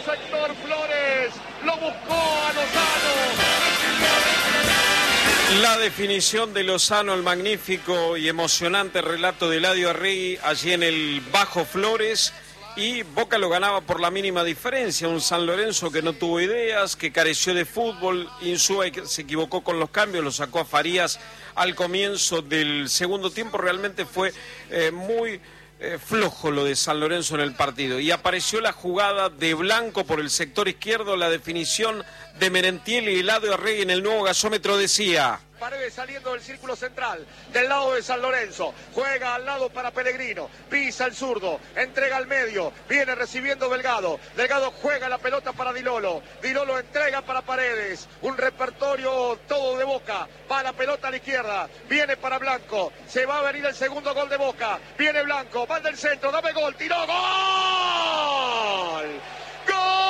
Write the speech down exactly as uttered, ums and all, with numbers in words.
sector Flores, lo buscó a Lozano. La definición de Lozano, el magnífico y emocionante relato de Eladio Arregui allí en el Bajo Flores, y Boca lo ganaba por la mínima diferencia. Un San Lorenzo que no tuvo ideas, que careció de fútbol. Insúa se equivocó con los cambios, lo sacó a Farías al comienzo del segundo tiempo. Realmente fue eh, muy eh, flojo lo de San Lorenzo en el partido, y apareció la jugada de Blanco por el sector izquierdo, la definición de Merentiel, y Eladio Arregui en el nuevo gasómetro decía: Paredes saliendo del círculo central, del lado de San Lorenzo, juega al lado para Pellegrino, pisa el zurdo, entrega al medio, viene recibiendo Delgado, Delgado juega la pelota para Di Lolo, Di Lolo entrega para Paredes, un repertorio todo de Boca, va la pelota a la izquierda, viene para Blanco, se va a venir el segundo gol de Boca, viene Blanco, va del centro, dame gol, tiró, ¡gol!